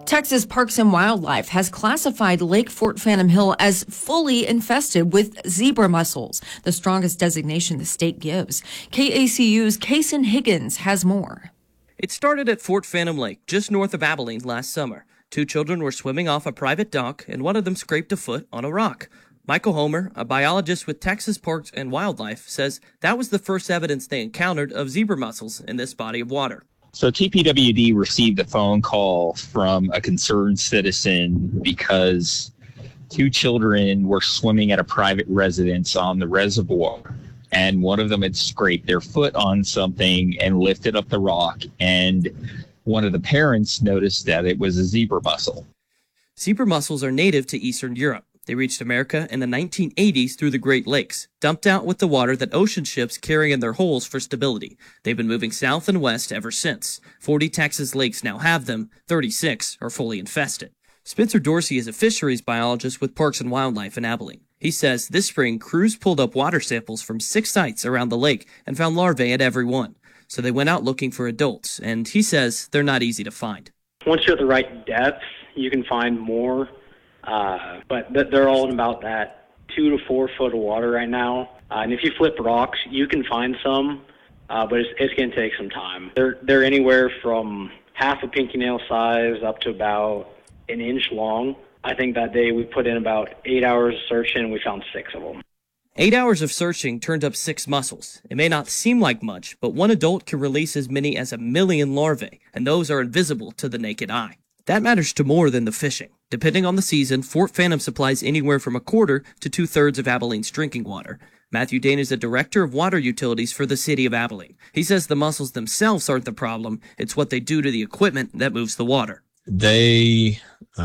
Texas Parks and Wildlife has classified Lake Fort Phantom Hill as fully infested with zebra mussels, the strongest designation the state gives. KACU's Kason Higgins has more. It started at Fort Phantom Lake, just north of Abilene last summer. 2 children were swimming off a private dock, and one of them scraped a foot on a rock. Michael Homer, a biologist with Texas Parks and Wildlife, says that was the first evidence they encountered of zebra mussels in this body of water. So TPWD received a phone call from a concerned citizen because 2 children were swimming at a private residence on the reservoir, and one of them had scraped their foot on something and lifted up the rock, and one of the parents noticed that it was a zebra mussel. Zebra mussels are native to Eastern Europe. They reached America in the 1980s through the Great Lakes, dumped out with the water that ocean ships carry in their hulls for stability. They've been moving south and west ever since. 40 Texas lakes now have them. 36 are fully infested. Spencer Dorsey is a fisheries biologist with Parks and Wildlife in Abilene. He says this spring, crews pulled up water samples from 6 sites around the lake and found larvae at every one. So they went out looking for adults, and he says they're not easy to find. Once you're at the right depth, you can find more. But they're all in about that 2 to 4 foot of water right now. And if you flip rocks, you can find some, but it's going to take some time. They're anywhere from half a pinky nail size up to about an inch long. I think that day we put in about 8 hours of searching and we found 6 of them. 8 hours of searching turned up 6 mussels. It may not seem like much, but one adult can release as many as 1 million larvae, and those are invisible to the naked eye. That matters to more than the fishing. Depending on the season, Fort Phantom supplies anywhere from 1/4 to 2/3 of Abilene's drinking water. Matthew Dane is the director of water utilities for the city of Abilene. He says the mussels themselves aren't the problem. It's what they do to the equipment that moves the water. They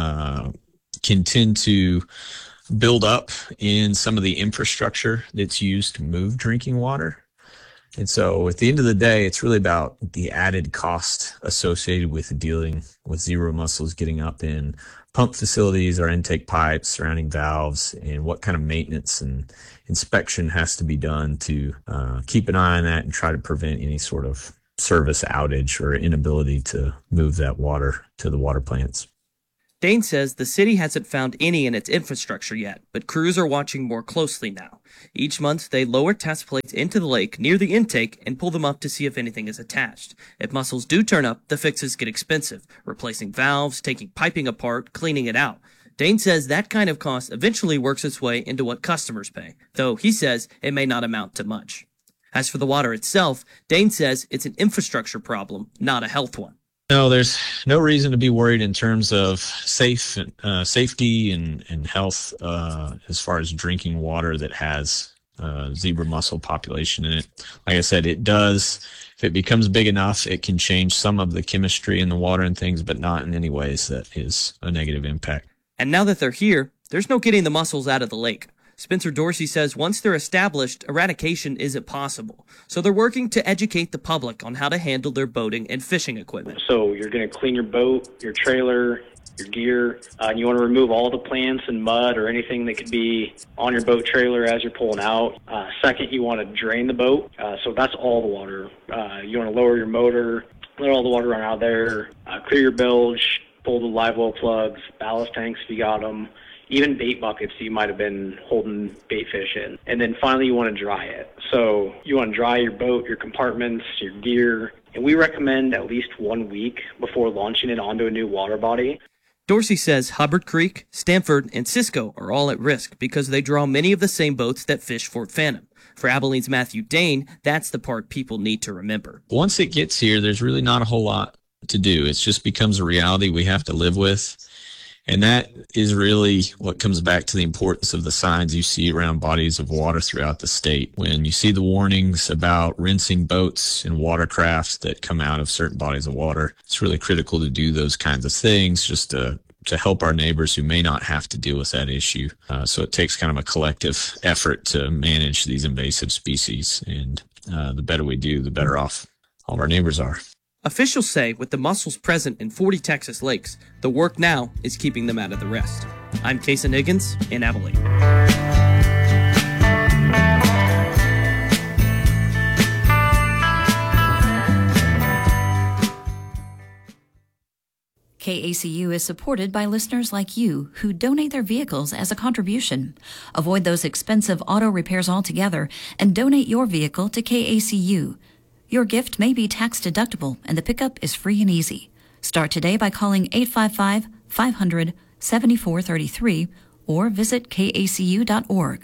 can tend to build up in some of the infrastructure that's used to move drinking water. And so at the end of the day, it's really about the added cost associated with dealing with zebra mussels getting up in pump facilities or intake pipes, surrounding valves, and what kind of maintenance and inspection has to be done to keep an eye on that and try to prevent any sort of service outage or inability to move that water to the water plants. Dane says the city hasn't found any in its infrastructure yet, but crews are watching more closely now. Each month, they lower test plates into the lake near the intake and pull them up to see if anything is attached. If mussels do turn up, the fixes get expensive, replacing valves, taking piping apart, cleaning it out. Dane says that kind of cost eventually works its way into what customers pay, though he says it may not amount to much. As for the water itself, Dane says it's an infrastructure problem, not a health one. No, there's no reason to be worried in terms of safety and health as far as drinking water that has zebra mussel population in it. Like I said, it does, if it becomes big enough, it can change some of the chemistry in the water and things, but not in any ways that is a negative impact. And now that they're here, there's no getting the mussels out of the lake. Spencer Dorsey says once they're established, eradication isn't possible. So they're working to educate the public on how to handle their boating and fishing equipment. So you're going to clean your boat, your trailer, your gear, and you want to remove all the plants and mud or anything that could be on your boat trailer as you're pulling out. Second, you want to drain the boat. So that's all the water. You want to lower your motor, let all the water run out there, clear your bilge, pull the live well plugs, ballast tanks if you got them, even bait buckets you might have been holding bait fish in. And then finally you want to dry it. So you want to dry your boat, your compartments, your gear. And we recommend at least 1 week before launching it onto a new water body. Dorsey says Hubbard Creek, Stanford, and Cisco are all at risk because they draw many of the same boats that fish Fort Phantom. For Abilene's Matthew Dane, that's the part people need to remember. Once it gets here, there's really not a whole lot to do. It just becomes a reality we have to live with. And that is really what comes back to the importance of the signs you see around bodies of water throughout the state. When you see the warnings about rinsing boats and watercrafts that come out of certain bodies of water, it's really critical to do those kinds of things just to help our neighbors who may not have to deal with that issue. So it takes kind of a collective effort to manage these invasive species. And the better we do, the better off all of our neighbors are. Officials say with the mussels present in 40 Texas lakes, the work now is keeping them out of the rest. I'm Kason Higgins in Abilene. KACU is supported by listeners like you who donate their vehicles as a contribution. Avoid those expensive auto repairs altogether and donate your vehicle to KACU. Your gift may be tax deductible and the pickup is free and easy. Start today by calling 855-500-7433 or visit kacu.org.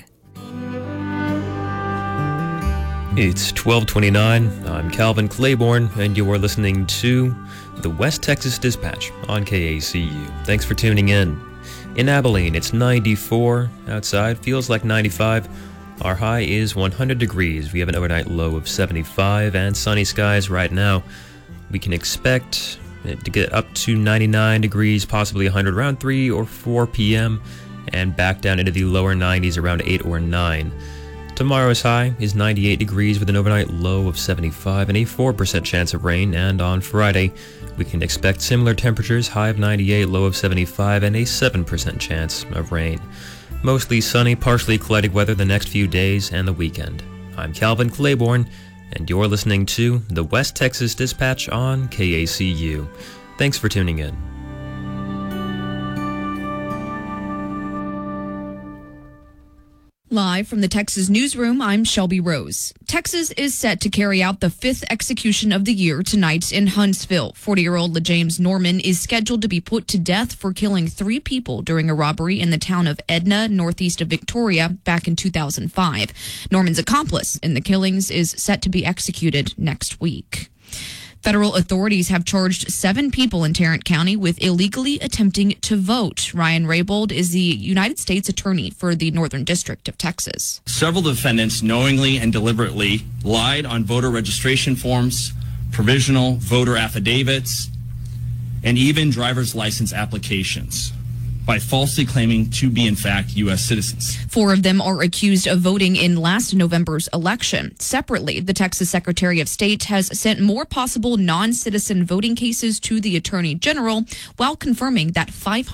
It's 12:29. I'm Calvin Claiborne, and you are listening to the West Texas Dispatch on KACU. Thanks for tuning in. In Abilene, it's 94 outside, feels like 95. Our high is 100 degrees. We have an overnight low of 75 and sunny skies right now. We can expect it to get up to 99 degrees, possibly 100 around 3 or 4 p.m., and back down into the lower 90s around 8 or 9. Tomorrow's high is 98 degrees with an overnight low of 75 and a 4% chance of rain. And on Friday, we can expect similar temperatures, high of 98, low of 75, and a 7% chance of rain. Mostly sunny, partially cloudy weather the next few days and the weekend. I'm Calvin Claiborne, and you're listening to the West Texas Dispatch on KACU. Thanks for tuning in. Live from the Texas Newsroom, I'm Shelby Rose. Texas is set to carry out the 5th execution of the year tonight in Huntsville. 40-year-old LeJames Norman is scheduled to be put to death for killing 3 people during a robbery in the town of Edna, northeast of Victoria, back in 2005. Norman's accomplice in the killings is set to be executed next week. Federal authorities have charged 7 people in Tarrant County with illegally attempting to vote. Ryan Raybould is the United States Attorney for the Northern District of Texas. Several defendants knowingly and deliberately lied on voter registration forms, provisional voter affidavits, and even driver's license applications by falsely claiming to be, in fact, U.S. citizens. 4 of them are accused of voting in last November's election. Separately, the Texas Secretary of State has sent more possible non-citizen voting cases to the Attorney General while confirming that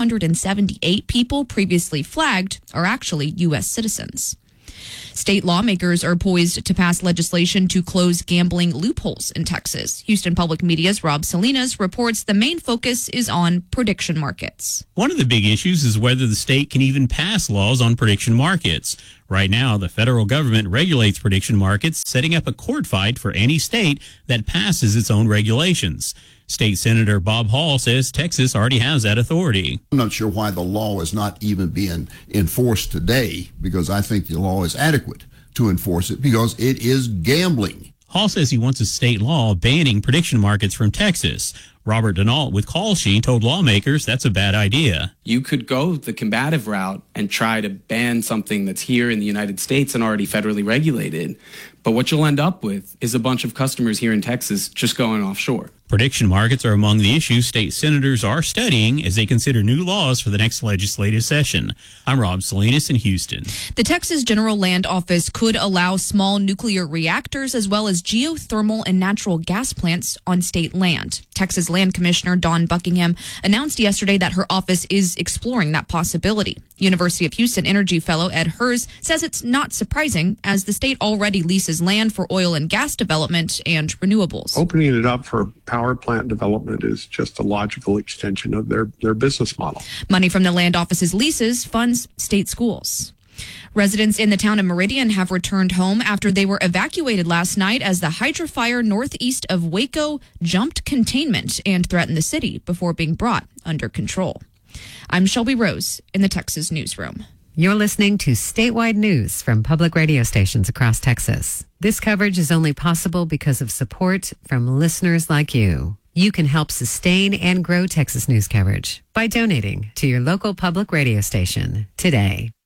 578 people previously flagged are actually U.S. citizens. State lawmakers are poised to pass legislation to close gambling loopholes in Texas. Houston Public Media's Rob Salinas reports the main focus is on prediction markets. One of the big issues is whether the state can even pass laws on prediction markets. Right now, the federal government regulates prediction markets, setting up a court fight for any state that passes its own regulations. State Senator Bob Hall says Texas already has that authority. I'm not sure why the law is not even being enforced today, because I think the law is adequate to enforce it because it is gambling. Hall says he wants a state law banning prediction markets from Texas. Robert Denault with Call Sheet told lawmakers that's a bad idea. You could go the combative route and try to ban something that's here in the United States and already federally regulated. But what you'll end up with is a bunch of customers here in Texas just going offshore. Prediction markets are among the issues state senators are studying as they consider new laws for the next legislative session. I'm Rob Salinas in Houston. The Texas General Land Office could allow small nuclear reactors as well as geothermal and natural gas plants on state land. Texas Land Commissioner Dawn Buckingham announced yesterday that her office is exploring that possibility. University of Houston Energy Fellow Ed Hers says it's not surprising as the state already leases land for oil and gas development and renewables. Opening it up for power plant development is just a logical extension of their business model. Money from the land office's leases funds state schools. Residents in the town of Meridian have returned home after they were evacuated last night as the Hydra fire northeast of Waco jumped containment and threatened the city before being brought under control. I'm Shelby Rose in the Texas Newsroom. You're listening to statewide news from public radio stations across Texas. This coverage is only possible because of support from listeners like you. You can help sustain and grow Texas news coverage by donating to your local public radio station today.